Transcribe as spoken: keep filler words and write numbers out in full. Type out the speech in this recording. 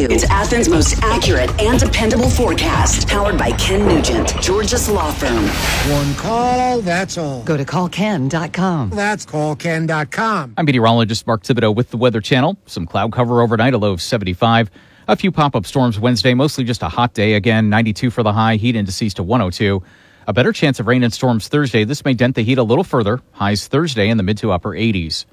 you. It's Athens' most accurate and dependable forecast. Powered by Ken Nugent, George's Law Firm. One call, that's all. Go to call ken dot com. That's call ken dot com. I'm meteorologist Mark Thibodeau with the Weather Channel. Some cloud cover overnight, a low of seventy-five. A few pop-up storms Wednesday, mostly just a hot day. Again, ninety-two for the high, heat indices to one oh two. A better chance of rain and storms Thursday. This may dent the heat a little further. Highs Thursday in the mid to upper eighties.